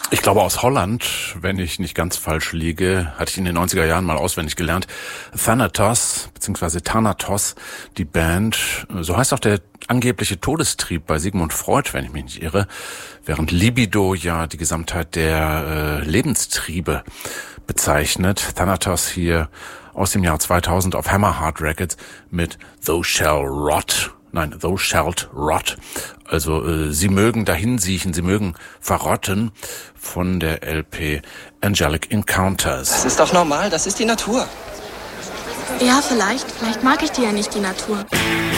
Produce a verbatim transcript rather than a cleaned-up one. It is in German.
Ich glaube aus Holland, wenn ich nicht ganz falsch liege, hatte ich in den neunziger Jahren mal auswendig gelernt. Thanatos, beziehungsweise Thanatos, die Band, so heißt auch der angebliche Todestrieb bei Sigmund Freud, wenn ich mich nicht irre, während Libido ja die Gesamtheit der äh, Lebenstriebe bezeichnet. Thanatos hier aus dem Jahr zweitausend auf Hammerheart Records mit Thou Shall Rot. Nein, Thou Shalt Rot. Also äh, sie mögen dahinsiechen, sie mögen verrotten, von der L P Angelic Encounters. Das ist doch normal, das ist die Natur. Ja, vielleicht. Vielleicht mag ich die ja nicht, die Natur.